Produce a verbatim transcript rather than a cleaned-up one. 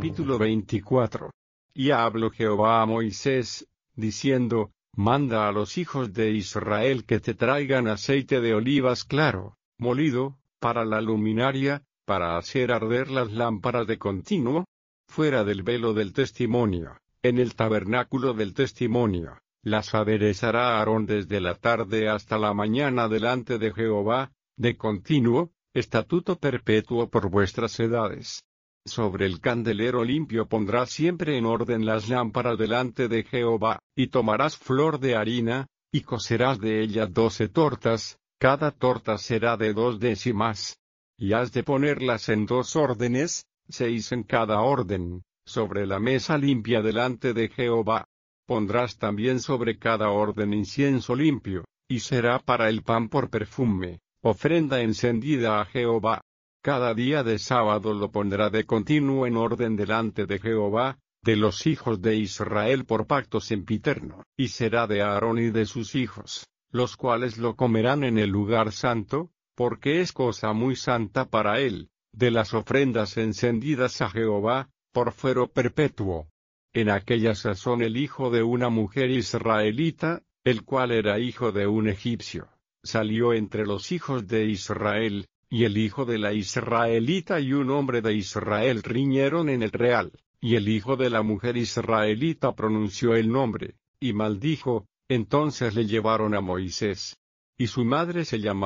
Capítulo veinticuatro. Y habló Jehová a Moisés, diciendo, manda a los hijos de Israel que te traigan aceite de olivas claro, molido, para la luminaria, para hacer arder las lámparas de continuo, fuera del velo del testimonio, en el tabernáculo del testimonio. Las aderezará Aarón desde la tarde hasta la mañana delante de Jehová, de continuo, estatuto perpetuo por vuestras edades. Sobre el candelero limpio pondrás siempre en orden las lámparas delante de Jehová, y tomarás flor de harina, y cocerás de ella doce tortas, cada torta será de dos décimas. Y has de ponerlas en dos órdenes, seis en cada orden, sobre la mesa limpia delante de Jehová. Pondrás también sobre cada orden incienso limpio, y será para el pan por perfume, ofrenda encendida a Jehová. Cada día de sábado lo pondrá de continuo en orden delante de Jehová, de los hijos de Israel por pacto sempiterno, y será de Aarón y de sus hijos, los cuales lo comerán en el lugar santo, porque es cosa muy santa para él, de las ofrendas encendidas a Jehová, por fuero perpetuo. En aquella sazón el hijo de una mujer israelita, el cual era hijo de un egipcio, salió entre los hijos de Israel, y el hijo de la israelita y un hombre de Israel riñeron en el real, y el hijo de la mujer israelita pronunció el nombre, y maldijo, entonces le llevaron a Moisés. Y su madre se llamaba